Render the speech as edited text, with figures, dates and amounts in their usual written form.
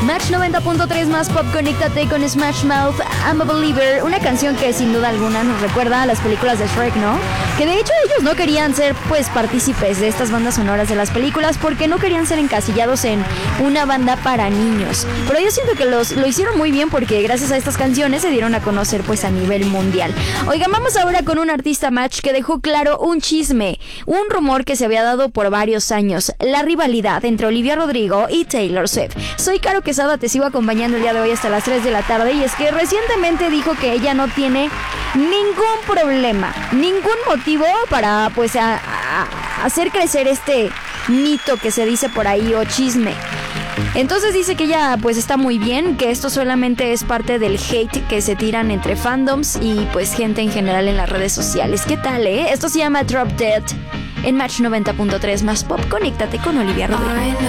Match 90.3 más pop, conéctate con Smash Mouth, I'm a Believer, una canción que sin duda alguna nos recuerda a las películas de Shrek, ¿no? Que de hecho ellos no querían ser pues partícipes de estas bandas sonoras de las películas porque no querían ser encasillados en una banda para niños. Pero yo siento que lo hicieron muy bien porque gracias a estas canciones se dieron a conocer pues a nivel mundial. Oigan, vamos ahora con un artista Match que dejó claro un chisme, un rumor que se había dado por varios años, la rivalidad entre Olivia Rodrigo y Taylor Swift. Soy Caro Quesada, te sigo acompañando el día de hoy hasta las 3 de la tarde y es que recientemente dijo que ella no tiene ningún problema, ningún motivo para pues hacer crecer este mito que se dice por ahí o chisme. Entonces dice que ella pues está muy bien, que esto solamente es parte del hate que se tiran entre fandoms y pues gente en general en las redes sociales. ¿Qué tal, Esto se llama Drop Dead en Match 90.3 más pop. Conéctate con Olivia Rodrigo.